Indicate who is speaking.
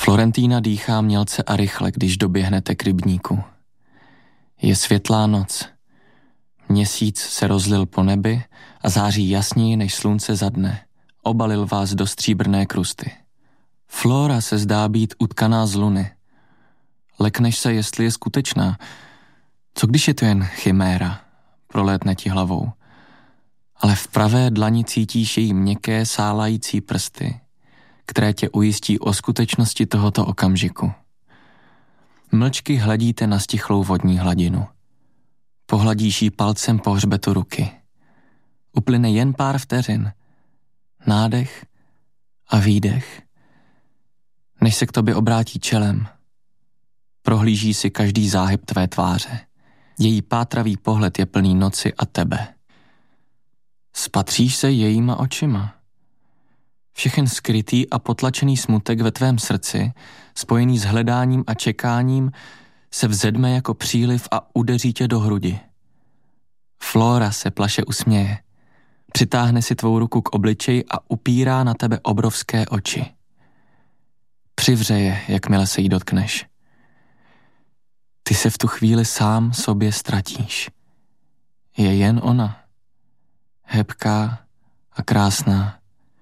Speaker 1: Florentína dýchá mělce a rychle, když doběhnete k rybníku. Je světlá noc. Měsíc se rozlil po nebi a září jasněji než slunce za dne. Obalil vás do stříbrné krusty. Flora se zdá být utkaná z luny. Lekneš se, jestli je skutečná. Co když je to jen chiméra? Prolétne ti hlavou. Ale v pravé dlani cítíš její měkké, sálající prsty, které tě ujistí o skutečnosti tohoto okamžiku. Mlčky hledíte na stichlou vodní hladinu. Pohladíš jí palcem po hřbetu ruky. Uplyne jen pár vteřin. Nádech a výdech. Než se k tobě obrátí čelem. Prohlíží si každý záhyb tvé tváře. Její pátravý pohled je plný noci a tebe. Spatříš se jejíma očima. Všechen skrytý a potlačený smutek ve tvém srdci, spojený s hledáním a čekáním, se vzedme jako příliv a udeří tě do hrudi. Flora se plaše usměje. Přitáhne si tvou ruku k obličeji a upírá na tebe obrovské oči. Přivře je, jakmile se jí dotkneš. Ty se v tu chvíli sám sobě ztratíš. Je jen ona. Hebká a krásná.